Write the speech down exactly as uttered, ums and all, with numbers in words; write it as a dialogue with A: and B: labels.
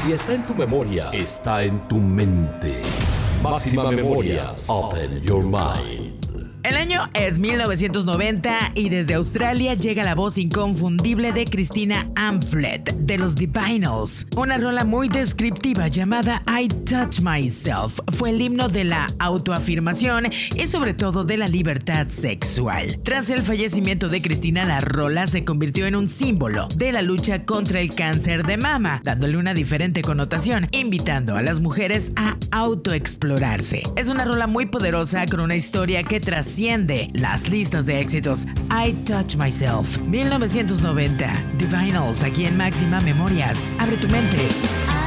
A: Si está en tu memoria, está en tu mente. Máxima Memorias. Open your mind.
B: El año es mil novecientos noventa y desde Australia llega la voz inconfundible de Christina Amphlett de los Divinyls. Una rola muy descriptiva llamada I Touch Myself fue el himno de la autoafirmación y sobre todo de la libertad sexual. Tras el fallecimiento de Christina, la rola se convirtió en un símbolo de la lucha contra el cáncer de mama, dándole una diferente connotación, invitando a las mujeres a autoexplorarse. Es una rola muy poderosa con una historia que trasciende las listas de éxitos. I Touch Myself, mil novecientos noventa, Divinyls, aquí en Máxima Memorias. Abre tu mente.